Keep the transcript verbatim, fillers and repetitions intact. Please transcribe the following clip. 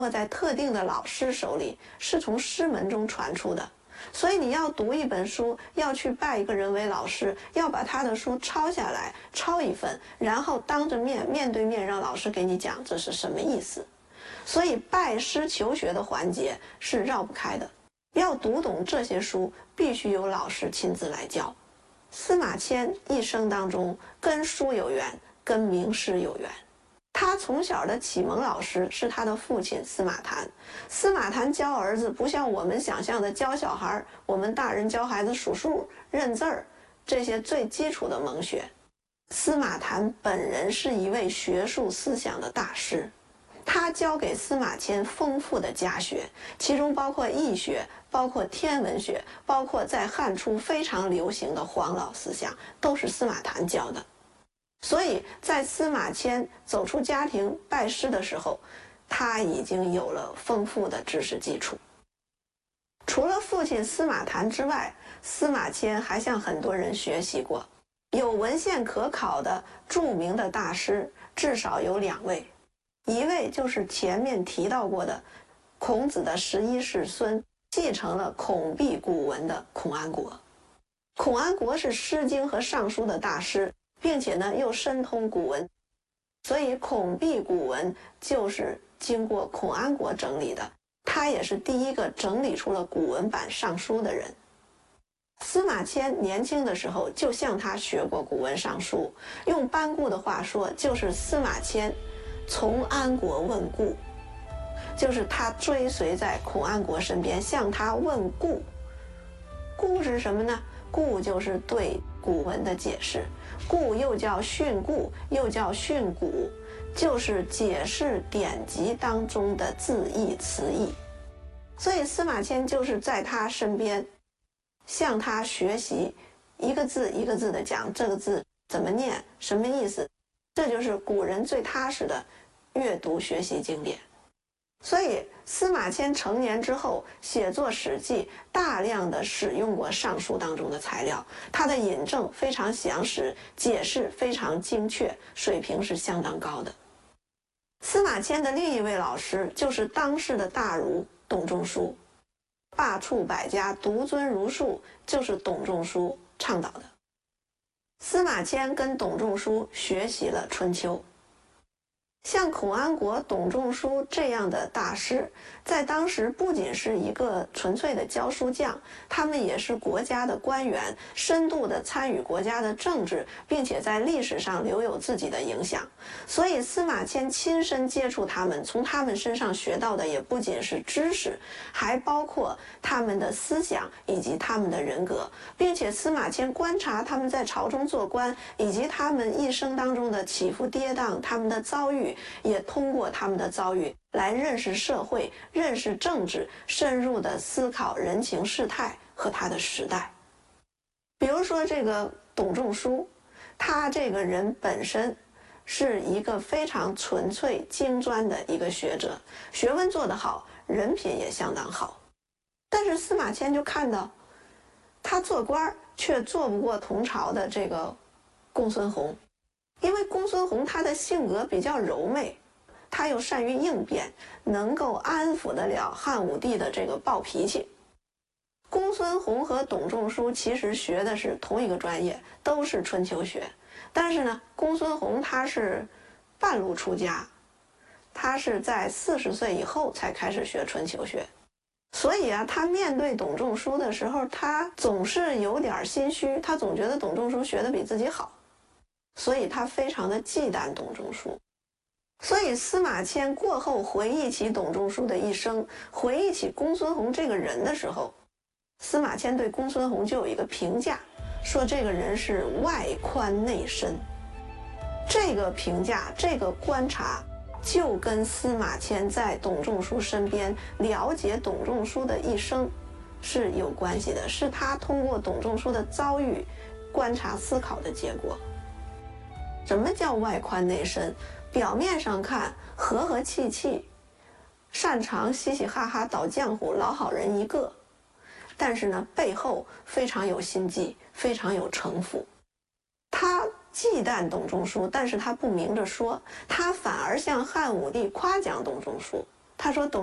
握在特定的老师手里，是从师门中传出的。所以你要读一本书，要去拜一个人为老师，要把他的书抄下来，抄一份，然后当着面面对面让老师给你讲这是什么意思。所以拜师求学的环节是绕不开的，要读懂这些书，必须由老师亲自来教。司马迁一生当中跟书有缘，跟名师有缘。他从小的启蒙老师是他的父亲司马谈。司马谈教儿子不像我们想象的教小孩，我们大人教孩子数数、认字儿，这些最基础的蒙学。司马谈本人是一位学术思想的大师，他教给司马迁丰富的家学，其中包括易学，包括天文学，包括在汉初非常流行的黄老思想，都是司马谈教的。所以在司马迁走出家庭拜师的时候，他已经有了丰富的知识基础。除了父亲司马谈之外，司马迁还向很多人学习过。有文献可考的著名的大师至少有两位，一位就是前面提到过的孔子的十一世孙，继承了孔壁古文的孔安国。孔安国是《诗经》和《尚书》的大师，并且呢又深通古文，所以孔壁古文就是经过孔安国整理的，他也是第一个整理出了古文版《尚书》的人。司马迁年轻的时候就向他学过古文《尚书》，用班固的话说，就是司马迁从安国问故，就是他追随在孔安国身边，向他问故。故是什么呢？故就是对古文的解释，故又叫训故，又叫训古，就是解释典籍当中的字义词义。所以司马迁就是在他身边向他学习，一个字一个字的讲这个字怎么念，什么意思，这就是古人最踏实的阅读学习经典。所以司马迁成年之后写作《史记》，大量的使用过《尚书》当中的材料，他的引证非常详实，解释非常精确，水平是相当高的。司马迁的另一位老师就是当世的大儒董仲舒，罢黜百家，独尊儒术，就是董仲舒倡导的。司马迁跟董仲舒学习了《春秋》。像孔安国、董仲舒这样的大师，在当时不仅是一个纯粹的教书匠，他们也是国家的官员，深度的参与国家的政治，并且在历史上留有自己的影响。所以司马迁亲身接触他们，从他们身上学到的也不仅是知识，还包括他们的思想以及他们的人格，并且司马迁观察他们在朝中做官，以及他们一生当中的起伏跌宕，他们的遭遇，也通过他们的遭遇来认识社会，认识政治，深入的思考人情世态和他的时代。比如说这个董仲舒，他这个人本身是一个非常纯粹精专的一个学者，学问做得好，人品也相当好。但是司马迁就看到他做官却做不过同朝的这个公孙弘，因为公孙弘他的性格比较柔媚，他又善于应变，能够安抚得了汉武帝的这个暴脾气。公孙弘和董仲舒其实学的是同一个专业，都是春秋学，但是呢，公孙弘他是半路出家，他是在四十岁以后才开始学春秋学。所以啊，他面对董仲舒的时候，他总是有点心虚，他总觉得董仲舒学的比自己好，所以他非常的忌惮董仲舒。所以司马迁过后回忆起董仲舒的一生，回忆起公孙弘这个人的时候，司马迁对公孙弘就有一个评价，说这个人是外宽内深。这个评价，这个观察，就跟司马迁在董仲舒身边了解董仲舒的一生是有关系的，是他通过董仲舒的遭遇观察思考的结果。什么叫外宽内深？表面上看和和气气，擅长嘻嘻哈哈捣浆糊，老好人一个，但是呢，背后非常有心计，非常有城府。他忌惮董仲舒，但是他不明着说，他反而向汉武帝夸奖董仲舒， 他说董